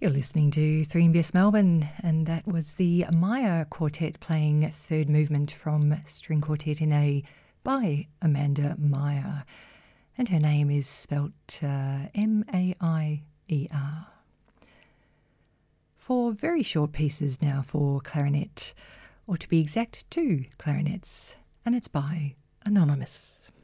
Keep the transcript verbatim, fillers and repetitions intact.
You're listening to three M B S Melbourne, and that was the Maya Quartet playing third movement from String Quartet in A by Amanda Maya. And her name is spelt uh, M A I E R. Four very short pieces now for clarinet, or to be exact, two clarinets, and it's by Anonymous.